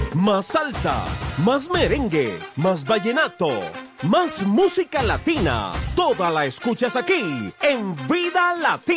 más salsa, más merengue, más vallenato, más música latina. Toda la escuchas aquí en Vida Latina.